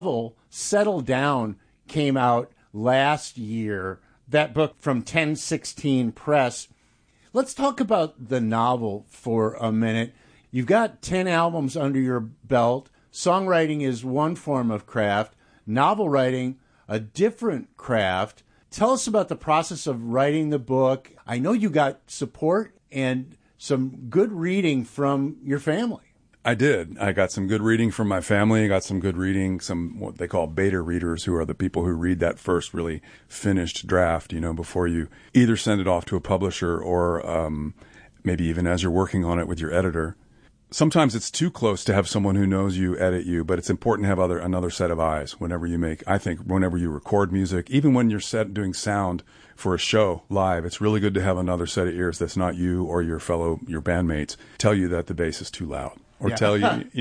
novel, Settle Down, came out last year. That book from 1016 Press. Let's talk about the novel for a minute. You've got 10 albums under your belt. Songwriting is one form of craft. Novel writing, a different craft. Tell us about the process of writing the book. I know you got support and some good reading from your family. I did. I got some good reading from my family. I got some good reading, some what they call beta readers, who are the people who read that first really finished draft, before you either send it off to a publisher or maybe even as you're working on it with your editor. Sometimes it's too close to have someone who knows you edit you, but it's important to have another set of eyes whenever you record music, even when you're doing sound for a show live. It's really good to have another set of ears that's not you or your bandmates tell you that the bass is too loud. Or tell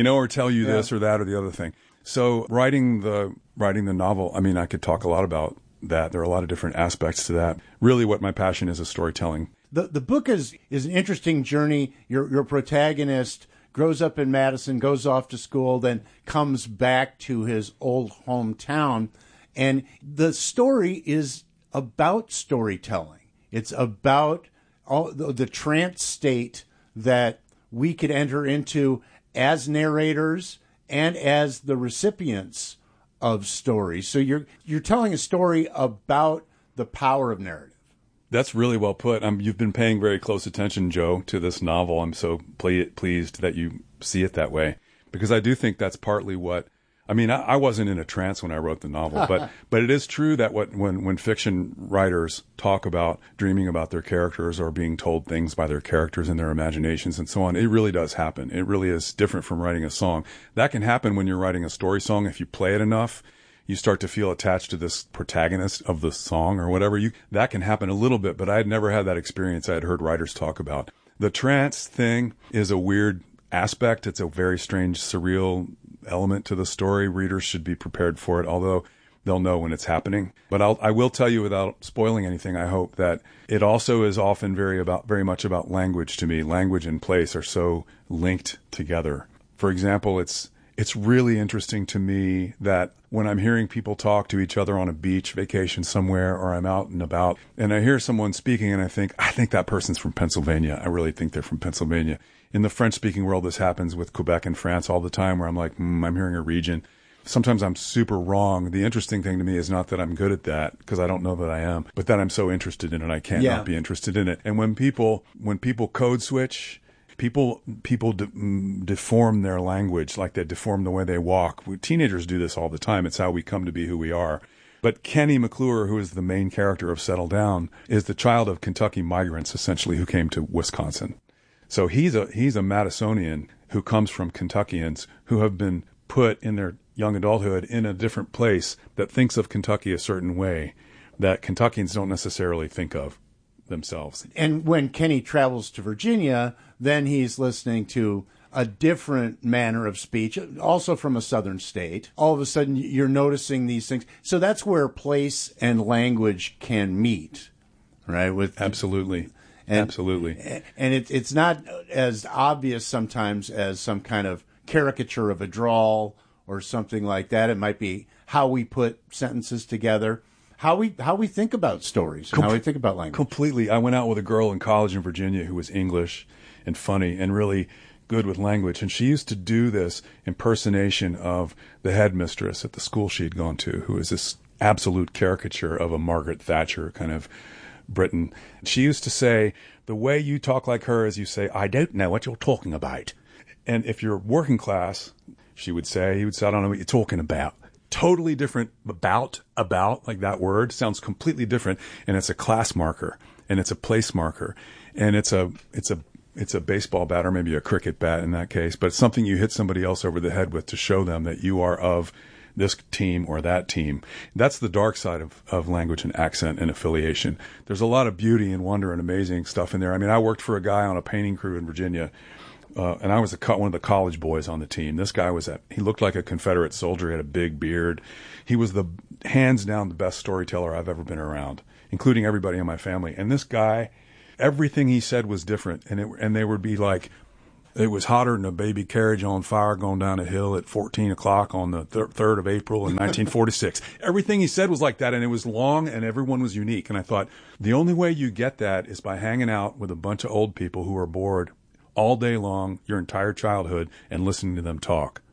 you this or that or the other thing. So writing the novel, I could talk a lot about that. There are a lot of different aspects to that. Really what my passion is storytelling. The book is an interesting journey. Your protagonist grows up in Madison, goes off to school, then comes back to his old hometown. And the story is about storytelling. It's about all the trance state that we could enter into as narrators and as the recipients of stories. So you're telling a story about the power of narrative. That's really well put. You've been paying very close attention, Joe, to this novel. I'm so pleased that you see it that way, because I do think that's partly what. I wasn't in a trance when I wrote the novel, but it is true that when fiction writers talk about dreaming about their characters or being told things by their characters in their imaginations and so on, it really does happen. It really is different from writing a song. That can happen when you're writing a story song. If you play it enough, you start to feel attached to this protagonist of the song or whatever. That can happen a little bit, but I had never had that experience I had heard writers talk about. The trance thing is a weird aspect. It's a very strange, surreal element to the story. Readers should be prepared for it, although they'll know when it's happening. But I will tell you, without spoiling anything, I hope, that it also is often very much about language to me. Language and place are so linked together. For example, it's really interesting to me that when I'm hearing people talk to each other on a beach vacation somewhere, or I'm out and about, and I hear someone speaking and I think that person's from Pennsylvania. I really think they're from Pennsylvania. In the French-speaking world, this happens with Quebec and France all the time, where I'm like, I'm hearing a region. Sometimes I'm super wrong. The interesting thing to me is not that I'm good at that, because I don't know that I am, but that I'm so interested in it, I can't not be interested in it. And when people code switch, people deform their language, like they deform the way they walk. Teenagers do this all the time. It's how we come to be who we are. But Kenny McClure, who is the main character of Settle Down, is the child of Kentucky migrants, essentially, who came to Wisconsin. So he's a Madisonian who comes from Kentuckians who have been put in their young adulthood in a different place that thinks of Kentucky a certain way that Kentuckians don't necessarily think of themselves. And when Kenny travels to Virginia, then he's listening to a different manner of speech, also from a southern state. All of a sudden, you're noticing these things. So that's where place and language can meet, right? Absolutely. Absolutely. And it's not as obvious sometimes as some kind of caricature of a drawl or something like that. It might be how we put sentences together, how we think about stories, and how we think about language. Completely. I went out with a girl in college in Virginia who was English and funny and really good with language. And she used to do this impersonation of the headmistress at the school she'd gone to, who is this absolute caricature of a Margaret Thatcher kind of Britain. She used to say, the way you talk like her is you say, I don't know what you're talking about. And if you're working class, he would say, I don't know what you're talking about. Totally different. About, like that word sounds completely different. And it's a class marker and it's a place marker. And it's a baseball bat, or maybe a cricket bat in that case, but it's something you hit somebody else over the head with to show them that you are of this team or that team. That's the dark side of language and accent and affiliation. There's a lot of beauty and wonder and amazing stuff in there. I mean, I worked for a guy on a painting crew in Virginia, and I was one of the college boys on the team. This guy he looked like a Confederate soldier. He had a big beard. He was hands down the best storyteller I've ever been around, including everybody in my family. And this guy, everything he said was different. And they would be like, It was hotter than a baby carriage on fire going down a hill at 14 o'clock on the 3rd of April in 1946. Everything he said was like that, and it was long, and everyone was unique. And I thought, the only way you get that is by hanging out with a bunch of old people who are bored all day long, your entire childhood, and listening to them talk.